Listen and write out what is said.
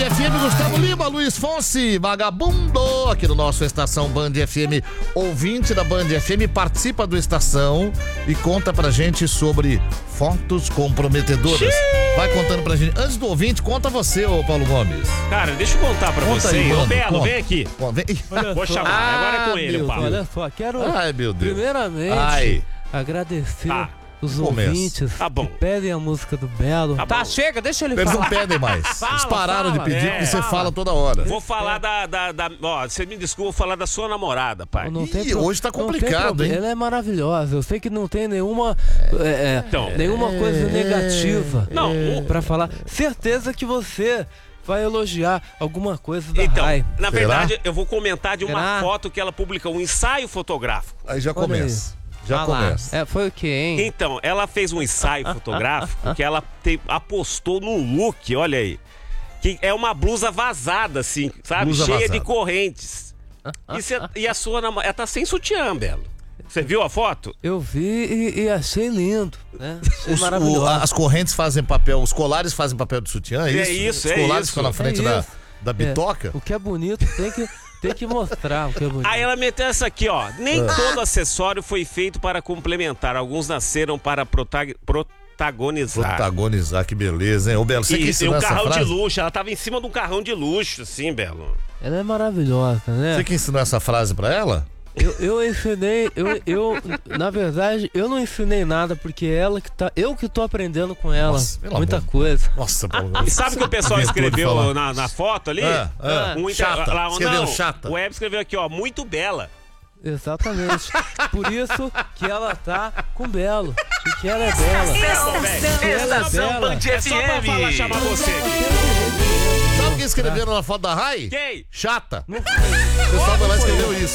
FM, Gustavo Lima, Luiz Fonsi, vagabundo, aqui no nosso Estação Band FM. Ouvinte da Band FM, participa do Estação e conta pra gente sobre fotos comprometedoras. Vai contando pra gente. Antes do ouvinte, conta você, ô Paulo Gomes. Cara, deixa eu contar pra você. Aí, Ô, Belo, conta. vem aqui. Vem. Vou chamar, agora é com ele, Paulo. Olha só, quero Ai, meu Deus. primeiramente agradecer os ouvintes bom. que pedem a música do Belo. Tá, chega, deixa ele Eles falar. não pedem mais. Eles pararam de fala. pedir porque você fala toda hora. Vou falar ó, você me desculpa, vou falar da sua namorada, pai. Não tem Ih, hoje tá não tem complicado, problema. hein? Ela é maravilhosa. Eu sei que não tem nenhuma Então. nenhuma coisa negativa Não, pra falar. Certeza que você vai elogiar alguma coisa da Então, Rai. na verdade, eu vou comentar de uma Será? foto que ela publicou, um ensaio fotográfico. Aí já Olha começa. Já Ah lá. começa. Foi o quê, hein? Então, ela fez um ensaio fotográfico que ela apostou num look, olha aí. Que é uma blusa vazada, assim, sabe? Blusa Cheia vazada. de correntes. E a sua namorada, ela tá sem sutiã, Belo. Você viu a foto? Eu vi e achei lindo, né? Achei maravilhoso. As correntes fazem papel, os colares fazem papel de sutiã, é isso? Os colares ficam na frente da bitoca? O que é bonito tem que mostrar o que é bonito. Aí ela meteu essa aqui, ó. Nem todo acessório foi feito para complementar. Alguns nasceram para protagonizar. Protagonizar, que beleza, hein? Ô, Belo, você que Isso, e ensinou um essa carrão frase? de luxo. Ela tava em cima de um carrão de luxo, assim, Belo. Ela é maravilhosa, né? Você que ensinou essa frase pra ela? Eu ensinei, na verdade, eu não ensinei nada, porque ela que tá, eu que tô aprendendo com ela. Nossa, pelo muita amor. coisa. Nossa, Paulo. E sabe o que o pessoal Inventou de escreveu falar. na foto ali? Chata. Escreveu não, chata. O Web escreveu aqui, ó, muito bela. Exatamente. Por isso que ela tá com Belo. Porque ela é bela. Estação Band É só pra falar, FM. chamar você aqui. Sabe quem escreveram na foto da Rai? Quem? Chata. O pessoal da lá escreveu isso.